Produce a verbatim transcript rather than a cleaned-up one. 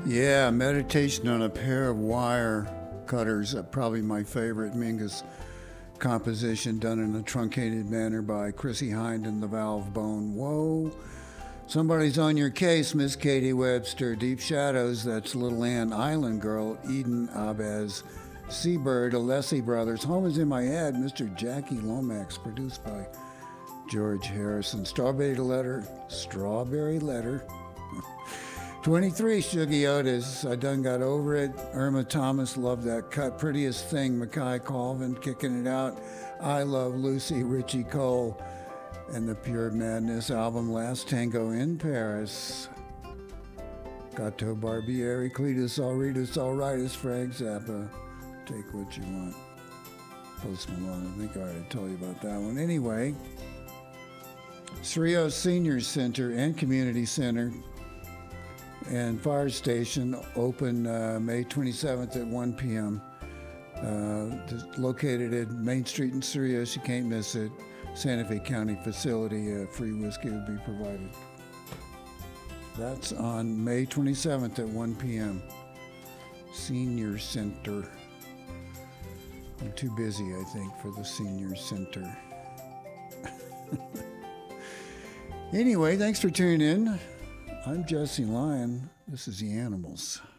Yeah, Meditation on a Pair of Wire Cutters, uh, probably my favorite Mingus composition, done in a truncated manner by Chrissy Hind and the Valve Bone. Whoa, somebody's on your case, Miss Katie Webster. Deep Shadows, that's Little Ann, Island Girl, Eden Abez, Seabird, Alessi Brothers. Home is in My Head, Mister Jackie Lomax, produced by George Harrison. Strawberry Letter, Strawberry Letter. twenty-three, Shuggy Otis, I Done Got Over It. Irma Thomas, Love That Cut. Prettiest Thing, Mackay Colvin, Kicking It Out. I Love Lucy, Richie Cole. And the Pure Madness album, Last Tango in Paris. Gato Barbieri, Cletus Alritas, Alrightus, Frank Zappa. Take What You Want. Post Malone, I think I already told you about that one. Anyway, Cerrillos Senior Center and Community Center and Fire Station open uh, May twenty-seventh at one p.m. Uh, located at Main Street in Cerrillos. You can't miss it. Santa Fe County facility. Uh, free whiskey will be provided. That's on May twenty-seventh at one p.m. Senior Center. I'm too busy, I think, for the Senior Center. Anyway, thanks for tuning in. I'm Jesse Lyon. This is The Animals.